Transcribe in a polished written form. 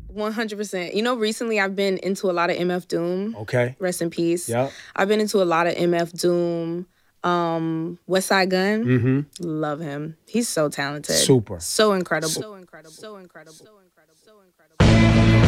100%. You know, recently I've been into a lot of MF Doom. Okay. Rest in peace. Yep. I've been into a lot of MF Doom. West Side Gun. Mm-hmm. Love him. He's so talented. Super. So incredible.